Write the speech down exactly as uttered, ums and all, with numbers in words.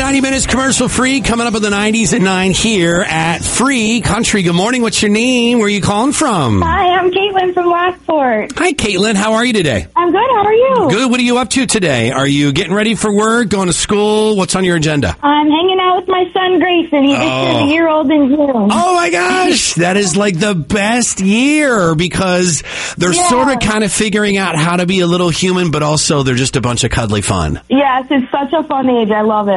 ninety minutes commercial free coming up in the nineties at nine here at Free Country. Good morning. What's your name? Where are you calling from? Hi, I'm Caitlin from Lockport. Hi, Caitlin. How are you today? I'm good. How are you? Good. What are you up to today? Are you getting ready for work, going to school? What's on your agenda? I'm hanging out with my son, Grayson. He just Oh. turned a year old in June. Oh my gosh, that is like the best year because they're Yeah. sort of kind of figuring out how to be a little human, but also they're just a bunch of cuddly fun. Yes, it's such a fun age. I love it.